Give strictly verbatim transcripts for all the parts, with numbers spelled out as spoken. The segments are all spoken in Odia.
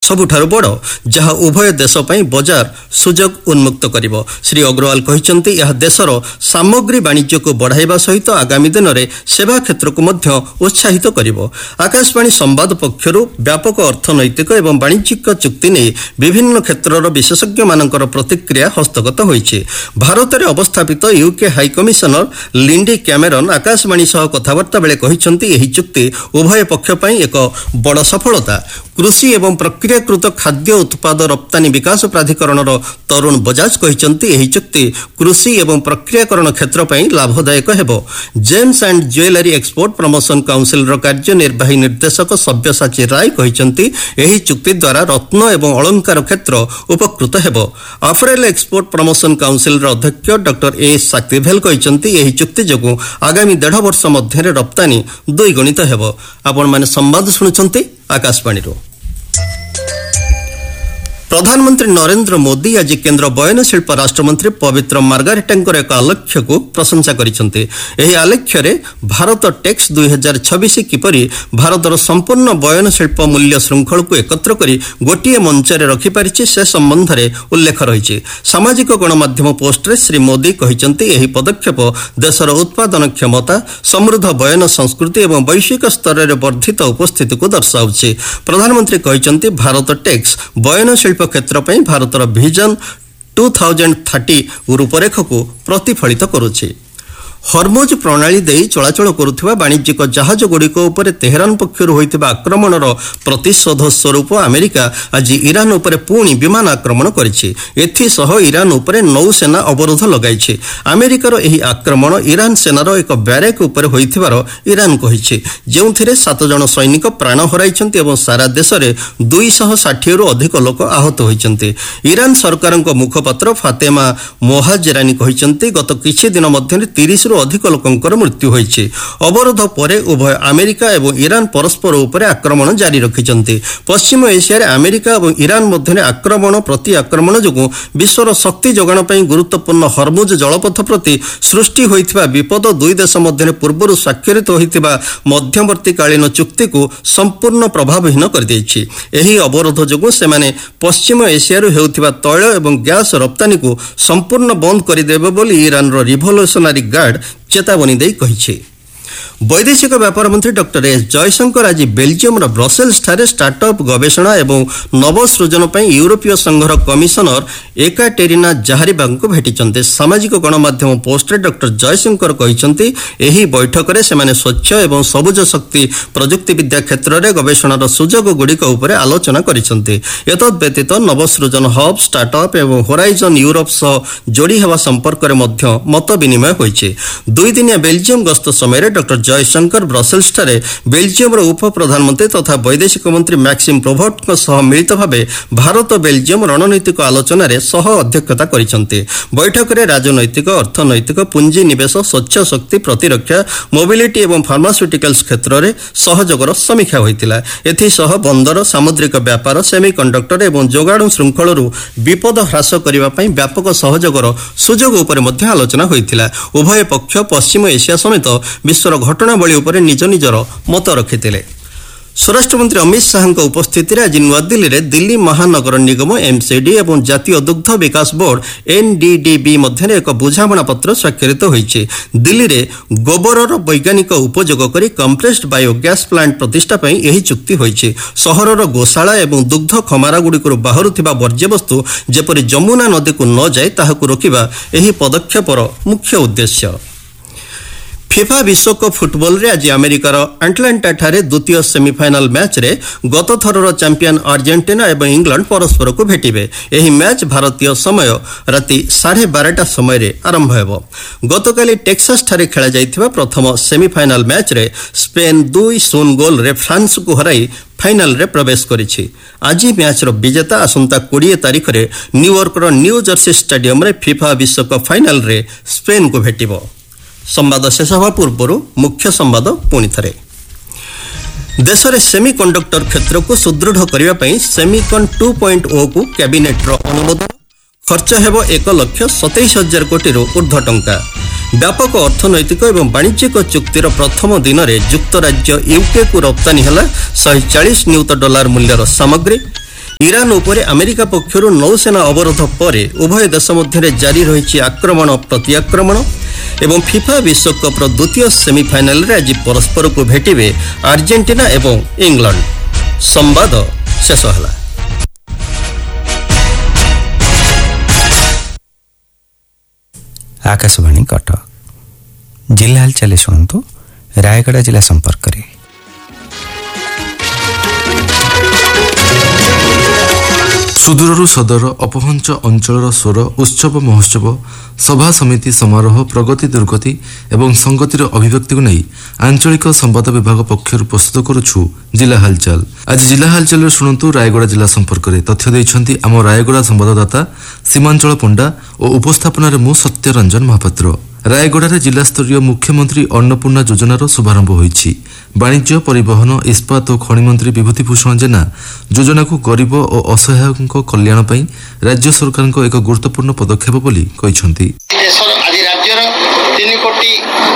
ସବୁଠାରୁ ବଡ଼, ଯାହା ଉଭୟ ଦେଶ ପାଇଁ ବଜାର ସୁଯୋଗ ଉନ୍ମୁକ୍ତ କରିବ। ଶ୍ରୀ ଅଗ୍ରୱାଲ କହିଛନ୍ତି ଏହା ଦେଶର ସାମଗ୍ରୀ ବାଣିଜ୍ୟକୁ ବଢ଼ାଇବା ସହିତ ଆଗାମୀ ଦିନରେ ସେବା କ୍ଷେତ୍ରକୁ ମଧ୍ୟ ଉତ୍ସାହିତ କରିବ। ଆକାଶବାଣୀ ସମ୍ବାଦ ପକ୍ଷରୁ ବ୍ୟାପକ ଅର୍ଥନୈତିକ ଏବଂ ବାଣିଜ୍ୟିକ ଚୁକ୍ତି ନେଇ ବିଭିନ୍ନ କ୍ଷେତ୍ରର ବିଶେଷଜ୍ଞମାନଙ୍କର ପ୍ରତିକ୍ରିୟା ହସ୍ତଗତ ହୋଇଛି। ଭାରତରେ ଅବସ୍ଥାପିତ UK high commissioner Lindiwe Cameron Akashvani ସହ କଥାବାର୍ତ୍ତା ବେଳେ କହିଛନ୍ତି ଏହି ଚୁକ୍ତି ଉଭୟ ପକ୍ଷ ପାଇଁ ଏକ ବଡ଼ ସଫଳତା। କୃଷି ଏବଂ ପ୍ରକ୍ରିୟାକୃତ ଖାଦ୍ୟ ଉତ୍ପାଦ ରପ୍ତାନୀ ବିକାଶ ପ୍ରାଧିକରଣର ତରୁଣ ବଜାଜ କହିଛନ୍ତି ଏହି ଚୁକ୍ତି କୃଷି ଏବଂ ପ୍ରକ୍ରିୟାକରଣ କ୍ଷେତ୍ର ପାଇଁ ଲାଭଦାୟକ ହେବ। Gems and jewellery export promotion councillor କାର୍ଯ୍ୟନିର୍ବାହୀ ନିର୍ଦ୍ଦେଶକ ସବ୍ୟସାଚୀ ରାୟ କହିଛନ୍ତି ଏହି ଚୁକ୍ତି ଦ୍ୱାରା ରତ୍ନ ଏବଂ ଅଳଙ୍କାର କ୍ଷେତ୍ର ଉପକୃତ ହେବ। ଆଫରେଲ ଏକ୍ସପୋର୍ଟ ପ୍ରମୋସନ କାଉନସିଲର ଅଧ୍ୟକ୍ଷ ଡକ୍ଟର ଏ ସାକ୍ରିଭେଲ କହିଛନ୍ତି ଏହି ଚୁକ୍ତି ଯୋଗୁଁ ଆଗାମୀ ଦେଢ଼ ବର୍ଷ ମଧ୍ୟରେ ରପ୍ତାନୀ ଦ୍ୱିଗୁଣିତ ହେବ। ଆପଣମାନେ ସମ୍ବାଦ ଶୁଣୁଛନ୍ତି ଆକାଶବାଣୀରୁ। ପ୍ରଧାନମନ୍ତ୍ରୀ ନରେନ୍ଦ୍ର ମୋଦି ଆଜି କେନ୍ଦ୍ର ବୟନଶିଳ୍ପ ରାଷ୍ଟ୍ରମନ୍ତ୍ରୀ ପବିତ୍ର ମାର୍ଗାରେଟାଙ୍କର ଏକ ଆଲେଖ୍ୟକୁ ପ୍ରଶଂସା କରିଛନ୍ତି। ଏହି ଆଲେଖ୍ୟରେ ଭାରତ ଟେକ୍ସ ଦୁଇ ହଜାର ଛବିଶ କିପରି ଭାରତର ସମ୍ପୂର୍ଣ୍ଣ ବୟନଶିଳ୍ପ ମୂଲ୍ୟ ଶୃଙ୍ଖଳକୁ ଏକତ୍ର କରି ଗୋଟିଏ ମଞ୍ଚରେ ରଖିପାରିଛି ସେ ସମ୍ବନ୍ଧରେ ଉଲ୍ଲେଖ ରହିଛି। ସାମାଜିକ ଗଣମାଧ୍ୟମ ପୋଷ୍ଟରେ ଶ୍ରୀ ମୋଦି କହିଛନ୍ତି ଏହି ପଦକ୍ଷେପ ଦେଶର ଉତ୍ପାଦନ କ୍ଷମତା, ସମୃଦ୍ଧ ବୟନ ସଂସ୍କୃତି ଏବଂ ବୈଶ୍ୱିକ ସ୍ତରରେ ବର୍ଦ୍ଧିତ ଉପସ୍ଥିତିକୁ ଦର୍ଶାଉଛି। ପ୍ରଧାନମନ୍ତ୍ରୀ କହିଛନ୍ତି ଭାରତ ଟେକ୍ସ ବୟନଶିଳ୍ପ କ୍ଷେତ୍ର ପାଇଁ ଭାରତର ଭିଜନ ଟୁ ଥାଉଜେଣ୍ଡ ଥାର୍ଟି ରୂପରେଖକୁ ପ୍ରତିଫଳିତ କରୁଛି। ହର୍ମୁଜ ପ୍ରଣାଳୀ ଦେଇ ଚଳାଚଳ କରୁଥିବା ବାଣିଜ୍ୟିକ ଜାହାଜଗୁଡ଼ିକ ଉପରେ ତେହେରାନ ପକ୍ଷରୁ ହୋଇଥିବା ଆକ୍ରମଣର ପ୍ରତିଶୋଧ ସ୍ୱରୂପ ଆମେରିକା ଆଜି ଇରାନ ଉପରେ ପୁଣି ବିମାନ ଆକ୍ରମଣ କରିଛି। ଏଥିସହ ଇରାନ ଉପରେ ନୌସେନା ଅବରୋଧ ଲଗାଇଛି। ଆମେରିକାର ଏହି ଆକ୍ରମଣ ଇରାନ ସେନାର ଏକ ବ୍ୟାରେକ୍ ଉପରେ ହୋଇଥିବାର ଇରାନ କହିଛି, ଯେଉଁଥିରେ ସାତ ଜଣ ସୈନିକ ପ୍ରାଣ ହରାଇଛନ୍ତି ଏବଂ ସାରା ଦେଶରେ ଦୁଇଶହ ଷାଠିଏରୁ ଅଧିକ ଲୋକ ଆହତ ହୋଇଛନ୍ତି। ଇରାନ ସରକାରଙ୍କ ମୁଖପାତ୍ର ଫାତେମା ମୋହାଜେରାନୀ କହିଛନ୍ତି ଗତ କିଛି ଦିନ ମଧ୍ୟରେ ତିରିଶ ଅଧିକ ଲୋକଙ୍କର ମୃତ୍ୟୁ ହୋଇଛି। ଅବରୋଧ ପରେ ଉଭୟ ଆମେରିକା ଏବଂ ଇରାନ ପରସ୍ପର ଉପରେ ଆକ୍ରମଣ ଜାରି ରଖିଛନ୍ତି। ପଶ୍ଚିମ ଏସିଆରେ ଆମେରିକା ଏବଂ ଇରାନ ମଧ୍ୟରେ ଆକ୍ରମଣ ପ୍ରତି ଆକ୍ରମଣ ଯୋଗୁଁ ବିଶ୍ୱର ଶକ୍ତି ଯୋଗାଣ ପାଇଁ ଗୁରୁତ୍ୱପୂର୍ଣ୍ଣ ହର୍ମୁଜ ଜଳପଥ ପ୍ରତି ସୃଷ୍ଟି ହୋଇଥିବା ବିପଦ ଦୁଇ ଦେଶ ମଧ୍ୟରେ ପୂର୍ବରୁ ସ୍ୱାକ୍ଷରିତ ହୋଇଥିବା ମଧ୍ୟବର୍ତ୍ତୀକାଳୀନ ଚୁକ୍ତିକୁ ସମ୍ପୂର୍ଣ୍ଣ ପ୍ରଭାବହୀନ କରିଦେଇଛି। ଏହି ଅବରୋଧ ଯୋଗୁଁ ସେମାନେ ପଶ୍ଚିମ ଏସିଆରୁ ହେଉଥିବା ତୈଳ ଏବଂ ଗ୍ୟାସ୍ ରପ୍ତାନୀକୁ ସମ୍ପୂର୍ଣ୍ଣ ବନ୍ଦ କରିଦେବେ ବୋଲି ଇରାନର ରିଭଲ୍ୟୁସନାରୀ ଗାର୍ଡ ଚେତାବନୀ ଦେଇ କହିଛି। ବୈଦେଶିକ ବ୍ୟାପାର ମନ୍ତ୍ରୀ ଡକ୍ଟର ଏସ୍ ଜୟଶଙ୍କର ଆଜି ବେଲଜିୟମର ବ୍ରସେଲ୍ସଠାରେ ଷ୍ଟାର୍ଟଅପ୍ ଗବେଷଣା ଏବଂ ନବସୃଜନ ପାଇଁ ୟୁରୋପୀୟ ସଂଘର କମିଶନର ଏକାଟେରିନା ଜାହାରିବାଙ୍କୁ ଭେଟିଛନ୍ତି। ସାମାଜିକ ଗଣମାଧ୍ୟମ ପୋଷ୍ଟରେ ଡକ୍ଟର ଜୟଶଙ୍କର କହିଛନ୍ତି ଏହି ବୈଠକରେ ସେମାନେ ସ୍ୱଚ୍ଛ ଏବଂ ସବୁଜ ଶକ୍ତି ପ୍ରଯୁକ୍ତିବିଦ୍ୟା କ୍ଷେତ୍ରରେ ଗବେଷଣାର ସୁଯୋଗଗୁଡ଼ିକ ଉପରେ ଆଲୋଚନା କରିଛନ୍ତି। ଏତଦ୍ବ୍ୟତୀତ ନବସୃଜନ ହବ୍, ଷ୍ଟାର୍ଟଅପ୍ ଏବଂ ହୋରାଇଜନ୍ ୟୁରୋପ ସହ ଯୋଡ଼ି ହେବା ସମ୍ପର୍କରେ ମଧ୍ୟ ମତ ବିନିମୟ ହୋଇଛି। ଦୁଇଦିନିଆ ବେଲଜିୟମ ଗସ୍ତ ସମୟରେ ଡକ୍ଟର ଜୟଶଙ୍କର ବ୍ରସେଲ୍ସଠାରେ ବେଲଜିୟମର ଉପପ୍ରଧାନମନ୍ତ୍ରୀ ତଥା ବୈଦେଶିକ ମନ୍ତ୍ରୀ ମ୍ୟାକ୍ସିମ୍ ପ୍ରୋଭୋଟଙ୍କ ସହ ମିଳିତ ଭାବେ ଭାରତ ବେଲଜିୟମ ରଣନୈତିକ ଆଲୋଚନାରେ ସହ ଅଧ୍ୟକ୍ଷତା କରିଛନ୍ତି। ବୈଠକରେ ରାଜନୈତିକ, ଅର୍ଥନୈତିକ, ପୁଞ୍ଜିନିବେଶ, ସ୍ୱଚ୍ଛ ଶକ୍ତି, ପ୍ରତିରକ୍ଷା, ମୋବିଲିଟି ଏବଂ ଫାର୍ମାସ୍ୟୁଟିକାଲ୍ସ କ୍ଷେତ୍ରରେ ସହଯୋଗର ସମୀକ୍ଷା ହୋଇଥିଲା। ଏଥିସହ ବନ୍ଦର, ସାମୁଦ୍ରିକ ବ୍ୟାପାର, ସେମିକଣ୍ଡକ୍ଟର ଏବଂ ଯୋଗାଣ ଶୃଙ୍ଖଳରୁ ବିପଦ ହ୍ରାସ କରିବା ପାଇଁ ବ୍ୟାପକ ସହଯୋଗର ସୁଯୋଗ ଉପରେ ମଧ୍ୟ ଆଲୋଚନା ହୋଇଥିଲା। ଉଭୟ ପକ୍ଷ ପଶ୍ଚିମ ଏସିଆ ସମେତ ବିଶ୍ୱର ଘଟଣାବଳୀ ଉପରେ ନିଜ ନିଜର ମତ ରଖିଥିଲେ। ସ୍ୱରାଷ୍ଟ୍ରମନ୍ତ୍ରୀ ଅମିତ ଶାହାଙ୍କ ଉପସ୍ଥିତିରେ ଆଜି ନୂଆଦିଲ୍ଲୀରେ ଦିଲ୍ଲୀ ମହାନଗର ନିଗମ ଏମ୍ସିଡି ଏବଂ ଜାତୀୟ ଦୁଗ୍ଧ ବିକାଶ ବୋର୍ଡ ଏନ୍ଡିଡିବି ମଧ୍ୟରେ ଏକ ବୁଝାମଣାପତ୍ର ସ୍ୱାକ୍ଷରିତ ହୋଇଛି। ଦିଲ୍ଲୀରେ ଗୋବରର ବୈଜ୍ଞାନିକ ଉପଯୋଗ କରି କମ୍ପ୍ରେସ୍ଡ ବାୟୋଗ୍ୟାସ୍ ପ୍ଲାଣ୍ଟ ପ୍ରତିଷ୍ଠା ପାଇଁ ଏହି ଚୁକ୍ତି ହୋଇଛି। ସହରର ଗୋଶାଳା ଏବଂ ଦୁଗ୍ଧ ଖମାରାଗୁଡ଼ିକରୁ ବାହାରୁଥିବା ବର୍ଜ୍ୟବସ୍ତୁ ଯେପରି ଯମୁନା ନଦୀକୁ ନ ଯାଏ ତାହାକୁ ରୋକିବା ଏହି ପଦକ୍ଷେପର ମୁଖ୍ୟ ଉଦ୍ଦେଶ୍ୟ। ଫିଫା ବିଶ୍ୱକପ୍ ଫୁଟବଲରେ ଆଜି ଆମେରିକାର ଆଟଲାଣ୍ଟାଠାରେ ଦ୍ୱିତୀୟ ସେମିଫାଇନାଲ ମ୍ୟାଚ୍ରେ ଗତଥରର ଚାମ୍ପିୟନ ଆର୍ଜେଣ୍ଟିନା ଏବଂ ଇଂଲଣ୍ଡ ପରସ୍ପରକୁ ଭେଟିବେ। ଏହି ମ୍ୟାଚ୍ ଭାରତୀୟ ସମୟ ରାତି ସାଢ଼େ ବାରଟା ସମୟରେ ଆରମ୍ଭ ହେବ। ଗତକାଲି ଟେକ୍ସାସଠାରେ ଖେଳାଯାଇଥିବା ପ୍ରଥମ ସେମିଫାଇନାଲ ମ୍ୟାଚ୍ରେ ସ୍ପେନ୍ ଦୁଇ ଶୂନ ଗୋଲ୍ରେ ଫ୍ରାନ୍ସକୁ ହରାଇ ଫାଇନାଲରେ ପ୍ରବେଶ କରିଛି। ଆଜି ମ୍ୟାଚ୍ର ବିଜେତା ଆସନ୍ତା କୋଡ଼ିଏ ତାରିଖରେ ନ୍ୟୁୟର୍କର ନ୍ୟୁ ଜର୍ସି ଷ୍ଟାଡିୟମରେ ଫିଫା ବିଶ୍ୱକପ୍ ଫାଇନାଲରେ ସ୍ପେନ୍କୁ ଭେଟିବ। ସମ୍ବାଦ ଶେଷ ହେବା ପୂର୍ବରୁ ମୁଖ୍ୟ ସମ୍ବାଦ ପୁଣି ଥରେ। ଦେଶରେ ସେମିକଣ୍ଡକ୍ଟର କ୍ଷେତ୍ରକୁ ସୁଦୃଢ଼ କରିବା ପାଇଁ ସେମିକନ୍ ଟୁ ପଏଣ୍ଟ ଓକୁ କ୍ୟାବିନେଟ୍ର ଅନୁମୋଦନ। ଖର୍ଚ୍ଚ ହେବ ଏକ ଲକ୍ଷ ସତେଇଶ ହଜାର କୋଟିରୁ ଉର୍ଦ୍ଧ୍ୱ ଟଙ୍କା। ବ୍ୟାପକ ଅର୍ଥନୈତିକ ଏବଂ ବାଣିଜ୍ୟିକ ଚୁକ୍ତିର ପ୍ରଥମ ଦିନରେ ଯୁକ୍ତରାଜ୍ୟ ୟୁକେକୁ ରପ୍ତାନୀ ହେଲା ଶହେ ଚାଳିଶ ନିୟୁତ ଡଲାର ମୂଲ୍ୟର ସାମଗ୍ରୀ। ଇରାନ ଉପରେ ଆମେରିକା ପକ୍ଷରୁ ନୌସେନା ଅବରୋଧ ପରେ ଉଭୟ ଦେଶ ମଧ୍ୟରେ ଜାରି ରହିଛି ଆକ୍ରମଣ ପ୍ରତିଆକ୍ରମଣ ଏବଂ ଫିଫା ବିଶ୍ୱକପ୍ର ଦ୍ୱିତୀୟ ସେମିଫାଇନାଲରେ ଆଜି ପରସ୍ପରକୁ ଭେଟିବେ ଆର୍ଜେଣ୍ଟିନା ଏବଂ ଇଂଲଣ୍ଡ। ସମ୍ବାଦ ଶେଷ ହେଲା। आकाशवाणी कटक जिला हालचाल शुणु रायगढ़ जिला संपर्क रे। सुदूरରୁ ସଦର ଅପହଞ୍ଚ ଅଞ୍ଚଳର ସ୍ୱର ଉତ୍ସବ ମହୋତ୍ସବ ସଭା ସମିତି ସମାରୋହ ପ୍ରଗତି ଦୁର୍ଗତି ଏବଂ ସଂଗତିର ଅଭିବ୍ୟକ୍ତିକୁ ନେଇ ଆଞ୍ଚଳିକ ସମ୍ବାଦ ବିଭାଗ ପକ୍ଷରୁ ପ୍ରସ୍ତୁତ କରୁଛୁ ଜିଲ୍ଲା ହାଲଚାଲ। ଆଜି ଜିଲ୍ଲା ହାଲଚାଲରେ ଶୁଣନ୍ତୁ ରାୟଗଡ଼ା ଜିଲ୍ଲା ସମ୍ପର୍କରେ ତଥ୍ୟ ଦେଇଛନ୍ତି ଆମ ରାୟଗଡ଼ା ସମ୍ବାଦଦାତା ସୀମାଞ୍ଚଳ ପଣ୍ଡା ଓ ଉପସ୍ଥାପନାରେ ମୁଁ ସତ୍ୟରଞ୍ଜନ ମହାପାତ୍ର। ରାୟଗଡ଼ାରେ ଜିଲ୍ଲାସ୍ତରୀୟ ମୁଖ୍ୟମନ୍ତ୍ରୀ ଅନ୍ନପୂର୍ଣ୍ଣା ଯୋଜନାର ଶୁଭାରମ୍ଭ ହୋଇଛି। ବାଣିଜ୍ୟ ପରିବହନ ଇସ୍ପାତ ଓ ଖଣି ମନ୍ତ୍ରୀ ବିଭୂତିଭୂଷଣ ଜେନା ଯୋଜନାକୁ ଗରିବ ଓ ଅସହାୟଙ୍କ କଲ୍ୟାଣ ପାଇଁ ରାଜ୍ୟ ସରକାରଙ୍କ ଏକ ଗୁରୁତ୍ୱପୂର୍ଣ୍ଣ ପଦକ୍ଷେପ ବୋଲି କହିଛନ୍ତି। ଆଜି ରାଜ୍ୟର ତିନି କୋଟି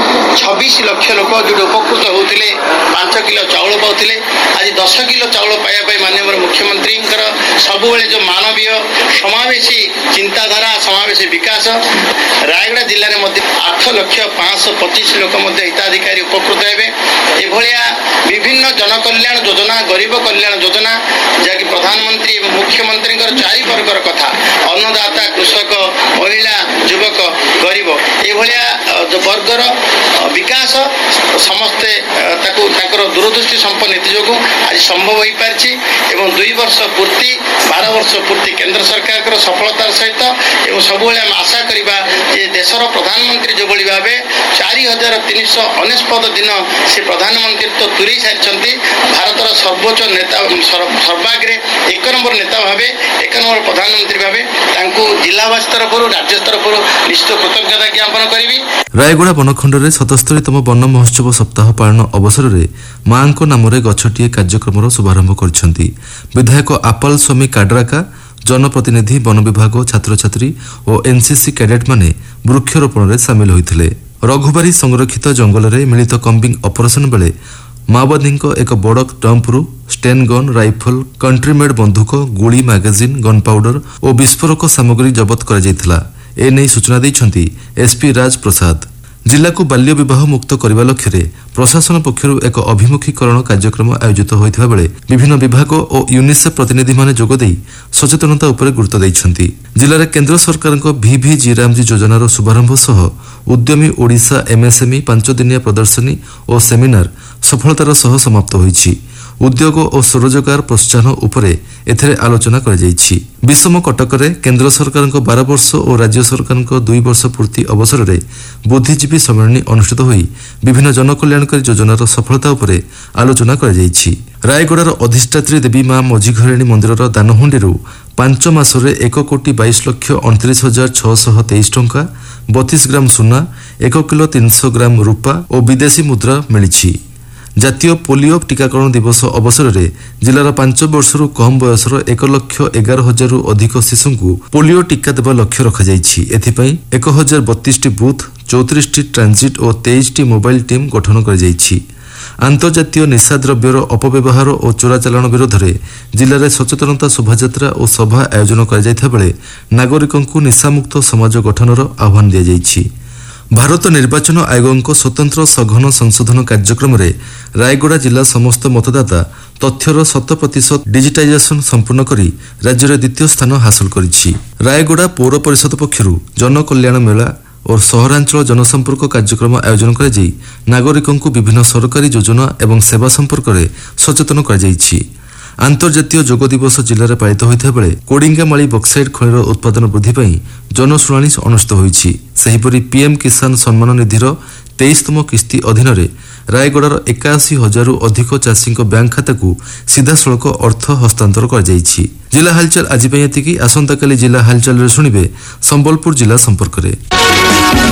ଛବିଶ ଲକ୍ଷ ଲୋକ ଯୋଉଠି ଉପକୃତ ହେଉଥିଲେ ପାଞ୍ଚ କିଲୋ ଚାଉଳ ପାଉଥିଲେ ଆଜି ଦଶ କିଲୋ ଚାଉଳ ପାଇବା ପାଇଁ ମାନ୍ୟବର ମୁଖ୍ୟମନ୍ତ୍ରୀଙ୍କର ସବୁବେଳେ ଯେଉଁ ମାନବୀୟ ସମାବେଶୀ ଚିନ୍ତାଧାରା ସମାବେଶୀ ବିକାଶ ରାୟଗଡ଼ା ଜିଲ୍ଲାରେ ମଧ୍ୟ ଆଠ ଲକ୍ଷ ପାଞ୍ଚଶହ ପଚିଶ ଲୋକ ମଧ୍ୟ ହିତାଧିକାରୀ ଉପକୃତ ହେବେ। ଏଭଳିଆ ବିଭିନ୍ନ ଜନକଲ୍ୟାଣ ଯୋଜନା ଗରିବ କଲ୍ୟାଣ ଯୋଜନା ଯାହାକି ପ୍ରଧାନମନ୍ତ୍ରୀ ଏବଂ ମୁଖ୍ୟମନ୍ତ୍ରୀଙ୍କର ଚାରି ବର୍ଗର କଥା ଅନ୍ନଦାତା କୃଷକ ମହିଳା ଯୁବକ ଗରିବ ଏଭଳିଆ ବର୍ଗର ବିକାଶ ସମସ୍ତେ ତାକୁ ତାଙ୍କର ଦୂରଦୃଷ୍ଟି ସମ୍ପନ୍ନ ନୀତି ଯୋଗୁଁ ଆଜି ସମ୍ଭବ ହୋଇପାରିଛି ଏବଂ ଦୁଇ ବର୍ଷ ପୂର୍ତ୍ତି ବାର ବର୍ଷ ପୂର୍ତ୍ତି କେନ୍ଦ୍ର ସରକାରଙ୍କର ସଫଳତାର ସହିତ ଏବଂ ସବୁବେଳେ ଆମେ ଆଶା କରିବା ଯେ ଦେଶର ପ୍ରଧାନମନ୍ତ୍ରୀ ଯେଭଳି ଭାବେ ଚାରି ହଜାର ତିନିଶହ ଅନେଶପଦ ଦିନ ସେ ପ୍ରଧାନମନ୍ତ୍ରୀତ୍ୱ ତୁରେଇ ସାରିଛନ୍ତି ଭାରତର ସର୍ବୋଚ୍ଚ ନେତା ସର୍ବାଗ୍ରେ ଏକ ନମ୍ବର ନେତା ଭାବେ ଏକ ନମ୍ବର ପ୍ରଧାନମନ୍ତ୍ରୀ ଭାବେ ତାଙ୍କୁ ଜିଲ୍ଲାବାସୀ ତରଫରୁ ରାଜ୍ୟ ତରଫରୁ ନିଶ୍ଚିତ କୃତଜ୍ଞତା ଜ୍ଞାପନ କରିବି। ରାୟଗଡ଼ା ବନଖଣ୍ଡରେ ସତସ୍ତରୀତମ ବନ ମହୋତ୍ସବ ସପ୍ତାହ ପାଳନ ଅବସରରେ ମାଙ୍କ ନାମରେ ଗଛଟିଏ କାର୍ଯ୍ୟକ୍ରମର ଶୁଭାରମ୍ଭ କରିଛନ୍ତି। ବିଧାୟକ ଆପାଲ ସ୍ୱାମୀ କାଡ୍ରାକା ଜନପ୍ରତିନିଧି ବନ ବିଭାଗ ଛାତ୍ରଛାତ୍ରୀ ଓ ଏନ୍ସିସି କ୍ୟାଡେଟ୍ମାନେ ବୃକ୍ଷରୋପଣରେ ସାମିଲ ହୋଇଥିଲେ। ରଘୁବାରୀ ସଂରକ୍ଷିତ ଜଙ୍ଗଲରେ ମିଳିତ କମ୍ବିଂ ଅପରେସନ ବେଳେ ମାଓବାଦୀଙ୍କ ଏକ ବଡ଼ ଡମ୍ପରୁ ଷ୍ଟେନ୍ ଗନ୍ ରାଇଫଲ କଣ୍ଟ୍ରିମେଡ୍ ବନ୍ଧୁକ ଗୁଳି ମ୍ୟାଗାଜିନ୍ ଗନ୍ ପାଉଡର ଓ ବିସ୍ଫୋରକ ସାମଗ୍ରୀ ଜବତ କରାଯାଇଥିଲା। ଏନେଇ ସୂଚନା ଦେଇଛନ୍ତି ଏସ୍ପି ରାଜ ପ୍ରସାଦ। ଜିଲ୍ଲାକୁ ବାଲ୍ୟ ବିବାହ ମୁକ୍ତ କରିବା ଲକ୍ଷ୍ୟରେ ପ୍ରଶାସନ ପକ୍ଷରୁ ଏକ ଅଭିମୁଖୀକରଣ କାର୍ଯ୍ୟକ୍ରମ ଆୟୋଜିତ ହୋଇଥିବା ବେଳେ ବିଭିନ୍ନ ବିଭାଗ ଓ ୟୁନିସେଫ୍ ପ୍ରତିନିଧିମାନେ ଯୋଗଦେଇ ସଚେତନତା ଉପରେ ଗୁରୁତ୍ୱ ଦେଇଛନ୍ତି। ଜିଲ୍ଲାରେ କେନ୍ଦ୍ର ସରକାରଙ୍କ ଭିଭି ଜିରାମଜି ଯୋଜନାର ଶୁଭାରମ୍ଭ ସହ ଉଦ୍ୟମୀ ଓଡ଼ିଶା ଏମ୍ଏସ୍ଏମ୍ଇ ପାଞ୍ଚଦିନିଆ ପ୍ରଦର୍ଶନୀ ଓ ସେମିନାର ସଫଳତାର ସହ ସମାପ୍ତ ହୋଇଛି। ଉଦ୍ୟୋଗ ଓ ସ୍ୱରୋଜଗାର ପ୍ରୋତ୍ସାହନ ଉପରେ ଏଥିରେ ଆଲୋଚନା କରାଯାଇଛି। ବିଷମ କଟକରେ କେନ୍ଦ୍ର ସରକାରଙ୍କ ବାର ବର୍ଷ ଓ ରାଜ୍ୟ ସରକାରଙ୍କ ଦୁଇ ବର୍ଷ ପୂର୍ତ୍ତି ଅବସରରେ ବୁଦ୍ଧିଜୀବୀ ସମ୍ମିଳନୀ ଅନୁଷ୍ଠିତ ହୋଇ ବିଭିନ୍ନ ଜନକଲ୍ୟାଣକାରୀ ଯୋଜନାର ସଫଳତା ଉପରେ ଆଲୋଚନା କରାଯାଇଛି। ରାୟଗଡ଼ାର ଅଧିଷ୍ଠାତ୍ରୀ ଦେବୀ ମା ମଝିଘରିଣୀ ମନ୍ଦିରର ଦାନହୁଣ୍ଡିରୁ ପାଞ୍ଚ ମାସରେ ଏକ କୋଟି ବାଇଶ ଲକ୍ଷ ଅଣତିରିଶ ହଜାର ଛଅଶହ ତେଇଶ ଟଙ୍କା ବତିଶ ଗ୍ରାମ ସୁନା ଏକ କିଲୋ ତିନିଶହ ଗ୍ରାମ ରୂପା ଓ ବିଦେଶୀ ମୁଦ୍ରା ମିଳିଛି। ଜାତୀୟ ପୋଲିଓ ଟିକାକରଣ ଦିବସ ଅବସରରେ ଜିଲ୍ଲାର ପାଞ୍ଚ ବର୍ଷରୁ କମ୍ ବୟସର ଏକ ଲକ୍ଷ ଏଗାର ହଜାରରୁ ଅଧିକ ଶିଶୁଙ୍କୁ ପୋଲିଓ ଟିକା ଦେବା ଲକ୍ଷ୍ୟ ରଖାଯାଇଛି। ଏଥିପାଇଁ ଏକ ହଜାର ବତିଶଟି ବୁଥ୍ ଚଉତିରିଶଟି ଟ୍ରାନ୍ଜିଟ୍ ଓ ତେଇଶଟି ମୋବାଇଲ ଟିମ୍ ଗଠନ କରାଯାଇଛି। ଆନ୍ତର୍ଜାତୀୟ ନିଶାଦ୍ରବ୍ୟର ଅପବ୍ୟବହାର ଓ ଚୋରାଚାଲାଣ ବିରୋଧରେ ଜିଲ୍ଲାରେ ସଚେତନତା ଶୋଭାଯାତ୍ରା ଓ ସଭା ଆୟୋଜନ କରାଯାଇଥିବା ବେଳେ ନାଗରିକଙ୍କୁ ନିଶାମୁକ୍ତ ସମାଜ ଗଠନର ଆହ୍ୱାନ ଦିଆଯାଇଛି। ଭାରତ ନିର୍ବାଚନ ଆୟୋଗଙ୍କ ସ୍ୱତନ୍ତ୍ର ସଘନ ସଂଶୋଧନ କାର୍ଯ୍ୟକ୍ରମରେ ରାୟଗଡ଼ା ଜିଲ୍ଲା ସମସ୍ତ ମତଦାତା ତଥ୍ୟର ଶତ ପ୍ରତିଶତ ଡିଜିଟାଇଜେସନ ସମ୍ପୂର୍ଣ୍ଣ କରି ରାଜ୍ୟରେ ଦ୍ୱିତୀୟ ସ୍ଥାନ ହାସଲ କରିଛି। ରାୟଗଡ଼ା ପୌର ପରିଷଦ ପକ୍ଷରୁ ଜନକଲ୍ୟାଣ ମେଳା ଓ ସହରାଞ୍ଚଳ ଜନସମ୍ପର୍କ କାର୍ଯ୍ୟକ୍ରମ ଆୟୋଜନ କରାଯାଇ ନାଗରିକଙ୍କୁ ବିଭିନ୍ନ ସରକାରୀ ଯୋଜନା ଏବଂ ସେବା ସମ୍ପର୍କରେ ସଚେତନ କରାଯାଇଛି। ଆନ୍ତର୍ଜାତୀୟ ଯୋଗ ଦିବସ ଜିଲ୍ଲାରେ ପାଳିତ ହୋଇଥିବା ବେଳେ କୋଡିଙ୍ଗାମାଳି ବକ୍ସାଇଡ୍ ଖଣିର ଉତ୍ପାଦନ ବୃଦ୍ଧି ପାଇଁ ଜନଶୁଣାଣି ଅନୁଷ୍ଠିତ ହୋଇଛି। ସେହିପରି ପିଏମ୍ କିଷାନ ସମ୍ମାନ ନିଧିର ତେଇଶତମ କିସ୍ତି ଅଧୀନରେ ରାୟଗଡ଼ାର ଏକାଅଶୀ ହଜାରରୁ ଅଧିକ ଚାଷୀଙ୍କ ବ୍ୟାଙ୍କ ଖାତାକୁ ସିଧାସଳଖ ଅର୍ଥ ହସ୍ତାନ୍ତର କରାଯାଇଛି। ଜିଲ୍ଲା ହାଲଚାଲ ଆଜି ପାଇଁ ଏତିକି। ଆସନ୍ତାକାଲି ଜିଲ୍ଲା ହାଲଚାଲରେ ଶୁଣିବେ ସମ୍ବଲପୁର ଜିଲ୍ଲା ସମ୍ପର୍କରେ।